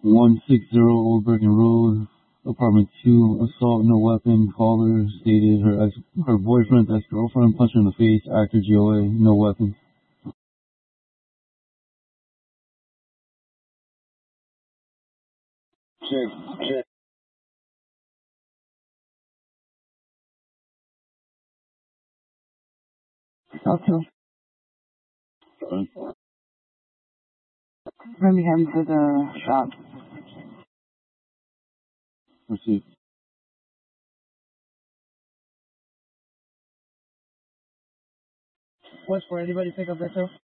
160 Old Bergen Road, apartment 2, assault, no weapon. Caller stated her boyfriend's ex-girlfriend punched her in the face. Actor GOA, no weapon. Check. Okay. Fine. Birmingham to the shop. Proceed. What's for anybody pick up Victor?